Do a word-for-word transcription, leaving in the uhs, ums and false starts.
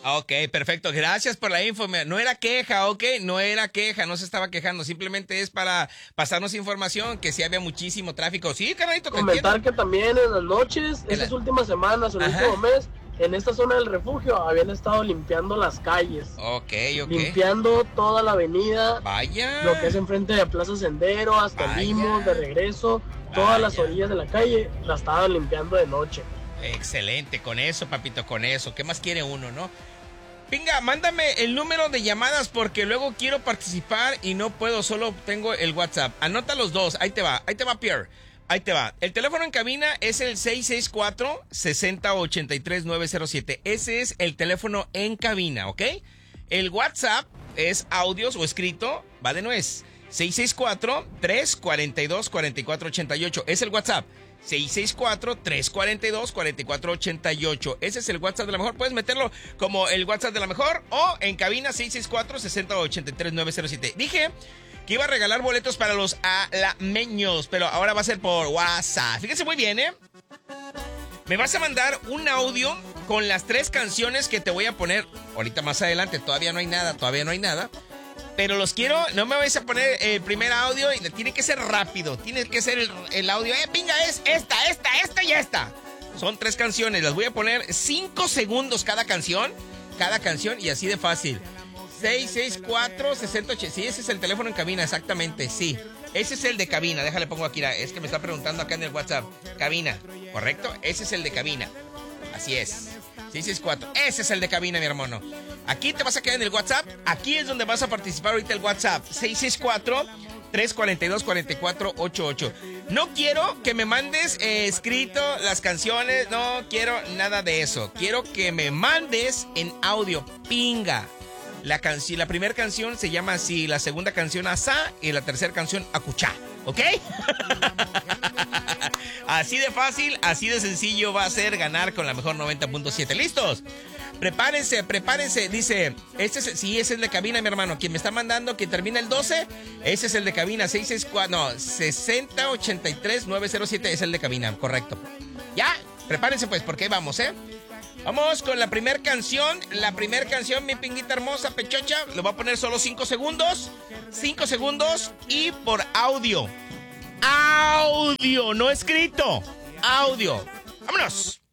Ok, perfecto. Gracias por la info. No era queja, ok. No era queja, no se estaba quejando. Simplemente es para pasarnos información que sí había muchísimo tráfico. Sí, carnalito, te Comentar entiendo. que también en las noches, En estas la- últimas semanas, el Ajá. último mes, en esta zona del refugio habían estado limpiando las calles. Ok, ok. Limpiando toda la avenida, Vaya. lo que es enfrente de Plaza Sendero hasta Vaya. Limos, de regreso, todas las Vaya. orillas de la calle la estaban limpiando de noche. Excelente, con eso, papito, con eso. ¿Qué más quiere uno, no? Pinga, mándame el número de llamadas porque luego quiero participar y no puedo, solo tengo el WhatsApp. Anota los dos, ahí te va, ahí te va, Pierre. Ahí te va. El teléfono en cabina es el seis seis cuatro, seis cero ocho tres, nueve cero siete. Ese es el teléfono en cabina, ¿ok? El WhatsApp es audios o escrito, va de nuez. seis seis cuatro, tres cuatro dos, cuatro cuatro ocho ocho. Es el WhatsApp. seis seis cuatro, tres cuatro dos, cuatro cuatro ocho ocho. Ese es el WhatsApp de la mejor. Puedes meterlo como el WhatsApp de la mejor o en cabina seis seis cuatro, seis cero ocho tres, nueve cero siete. Dije que iba a regalar boletos para los alameños, pero ahora va a ser por WhatsApp. Fíjense muy bien, ¿eh? Me vas a mandar un audio con las tres canciones que te voy a poner ahorita más adelante. Todavía no hay nada, todavía no hay nada. Pero los quiero, no me vais a poner el primer audio y tiene que ser rápido. Tiene que ser el, el audio. Eh, pinga, es esta, esta, esta y esta. Son tres canciones, las voy a poner cinco segundos cada canción. Cada canción y así de fácil. seis seis cuatro, seis cero ocho. Sí, ese es el teléfono en cabina, exactamente, sí. Ese es el de cabina, déjale pongo aquí. Es que me está preguntando acá en el WhatsApp. Cabina, ¿correcto? Ese es el de cabina. Así es. seis seis cuatro. Ese es el de cabina, mi hermano. Aquí te vas a quedar en el WhatsApp. Aquí es donde vas a participar ahorita el WhatsApp. seis seis cuatro, tres cuatro dos, cuatro cuatro ocho ocho. No quiero que me mandes eh, escrito las canciones. No quiero nada de eso. Quiero que me mandes en audio. Pinga. La, canci- la primera canción se llama así. La segunda canción asá. Y la tercera canción acuchá. ¿Ok? Así de fácil, así de sencillo va a ser ganar con la mejor noventa punto siete. ¿Listos? Prepárense, prepárense. Dice, este es, sí, ese es el de cabina, mi hermano. Quien me está mandando que termina el doce, ese es el de cabina. seis seis cuatro, no, seis cero ocho tres, nueve cero siete es el de cabina, correcto. Ya, prepárense pues, porque ahí vamos, ¿eh? Vamos con la primera canción. La primera canción, mi pinguita hermosa, pechocha. Le voy a poner solo cinco segundos. cinco segundos y por audio. Audio, no escrito. Audio. Vámonos.